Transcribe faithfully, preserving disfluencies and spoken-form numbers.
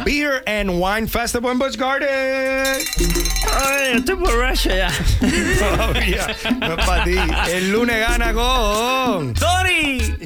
Beer and Wine Festival en Busch Garden. Ay, estoy borracho ya. Todavía no es para ti. El lunes gana con Tony.